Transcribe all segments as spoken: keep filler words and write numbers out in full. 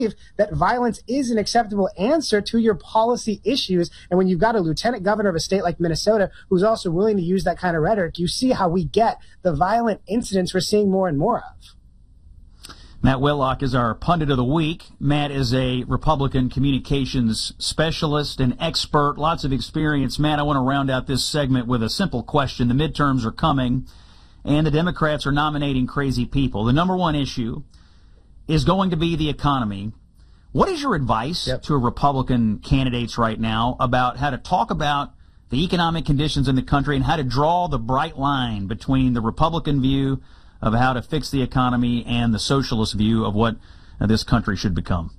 that violence is an acceptable answer to your policy issues. And when you've got a lieutenant governor of a state like Minnesota who's also willing to use that kind of rhetoric, you see how we get the violent incidents we're seeing more and more of. Matt Whitlock is our pundit of the week. Matt is a Republican communications specialist and expert, lots of experience. Matt, I want to round out this segment with a simple question. The midterms are coming, and the Democrats are nominating crazy people. The number one issue is going to be the economy. What is your advice yep. to Republican candidates right now about how to talk about the economic conditions in the country and how to draw the bright line between the Republican view of how to fix the economy and the socialist view of what uh, this country should become?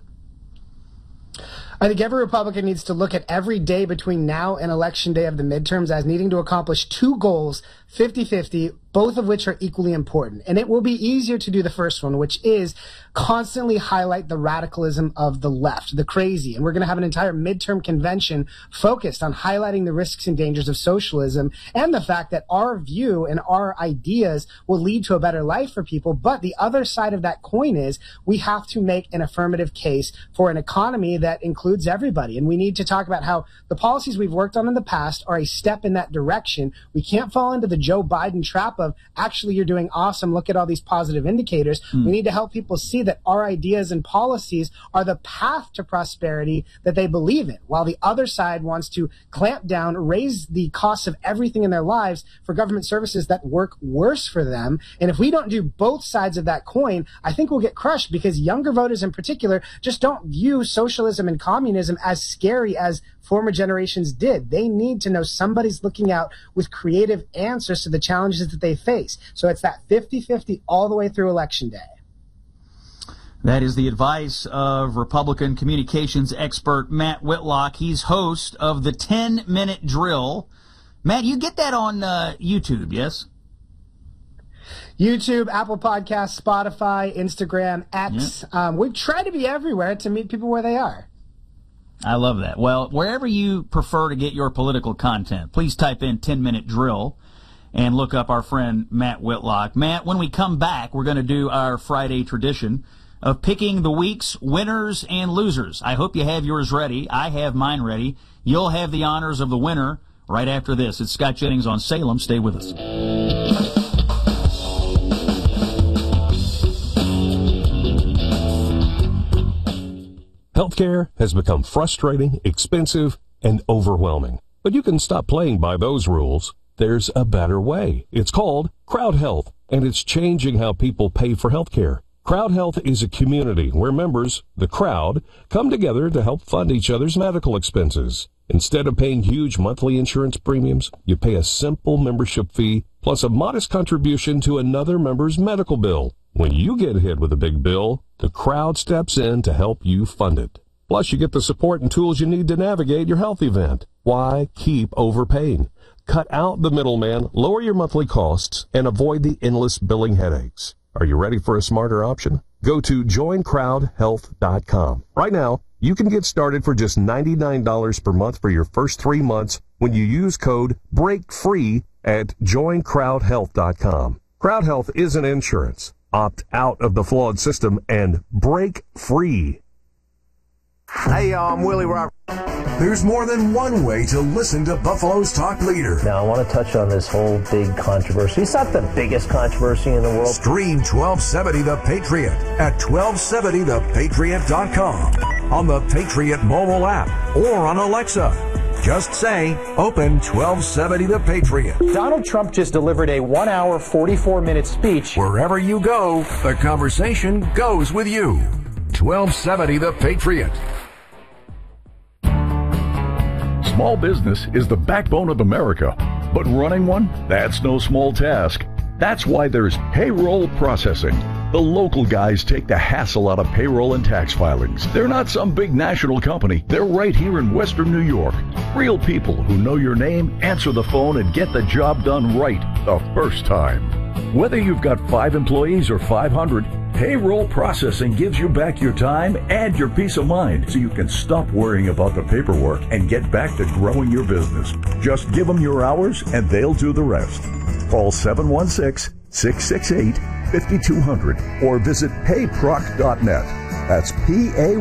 I think every Republican needs to look at every day between now and Election Day of the midterms as needing to accomplish two goals, fifty-fifty, both of which are equally important. And it will be easier to do the first one, which is constantly highlight the radicalism of the left, the crazy. And we're going to have an entire midterm convention focused on highlighting the risks and dangers of socialism and the fact that our view and our ideas will lead to a better life for people. But the other side of that coin is we have to make an affirmative case for an economy that includes everybody. And we need to talk about how the policies we've worked on in the past are a step in that direction. We can't fall into the Joe Biden trap of actually you're doing awesome. Look at all these positive indicators. Mm. We need to help people see that our ideas and policies are the path to prosperity that they believe in, while the other side wants to clamp down, raise the costs of everything in their lives for government services that work worse for them. And if we don't do both sides of that coin, I think we'll get crushed because younger voters in particular just don't view socialism and communism as scary as former generations did. They need to know somebody's looking out with creative answers to the challenges that they face. So it's that fifty-fifty all the way through Election Day. That is the advice of Republican communications expert Matt Whitlock. He's host of the ten-minute drill. Matt, you get that on uh, YouTube, yes? YouTube, Apple Podcasts, Spotify, Instagram, X. Yeah. Um, we've tried to be everywhere to meet people where they are. I love that. Well, wherever you prefer to get your political content, please type in ten-minute drill and look up our friend Matt Whitlock. Matt, when we come back, we're going to do our Friday tradition of picking the week's winners and losers. I hope you have yours ready. I have mine ready. You'll have the honors of the winner right after this. It's Scott Jennings on Salem. Stay with us. Healthcare has become frustrating, expensive, and overwhelming. But you can stop playing by those rules. There's a better way. It's called Crowd Health, and it's changing how people pay for healthcare. Crowd Health is a community where members, the crowd, come together to help fund each other's medical expenses. Instead of paying huge monthly insurance premiums, you pay a simple membership fee plus a modest contribution to another member's medical bill. When you get hit with a big bill, the crowd steps in to help you fund it. Plus, you get the support and tools you need to navigate your health event. Why keep overpaying? Cut out the middleman, lower your monthly costs, and avoid the endless billing headaches. Are you ready for a smarter option? Go to join crowd health dot com. Right now, you can get started for just ninety-nine dollars per month for your first three months when you use code BREAKFREE at join crowd health dot com. Crowd Health isn't insurance. Opt out of the flawed system and break free. Hey, y'all, I'm Willie Roberts. There's more than one way to listen to Buffalo's talk leader. Now, I want to touch on this whole big controversy. It's not the biggest controversy in the world. Stream twelve seventy The Patriot at twelve seventy the patriot dot com, on the Patriot mobile app, or on Alexa. Just say, open twelve seventy The Patriot. Donald Trump just delivered a one hour, forty-four minute speech. Wherever you go, the conversation goes with you. twelve seventy The Patriot. Small business is the backbone of America, but running one, that's no small task. That's why there's payroll processing. The local guys take the hassle out of payroll and tax filings. They're not some big national company. They're right here in Western New York. Real people who know your name, answer the phone, and get the job done right the first time. Whether you've got five employees or five hundred, payroll processing gives you back your time and your peace of mind so you can stop worrying about the paperwork and get back to growing your business. Just give them your hours and they'll do the rest. Call seven one six, six six eight, five two zero zero or visit payproc dot net. That's P A